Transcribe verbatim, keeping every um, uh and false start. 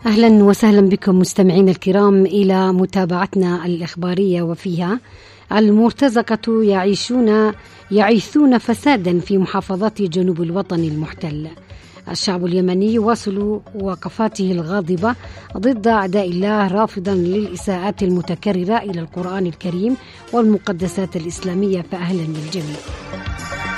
أهلا وسهلا بكم مستمعين الكرام إلى متابعتنا الإخبارية، وفيها المرتزقة يعيشون يعيثون فسادا في محافظات جنوب الوطن المحتل. الشعب اليمني يواصل وقفاته الغاضبة ضد أعداء الله، رافضا للإساءات المتكررة إلى القرآن الكريم والمقدسات الإسلامية، فأهلا للجميع.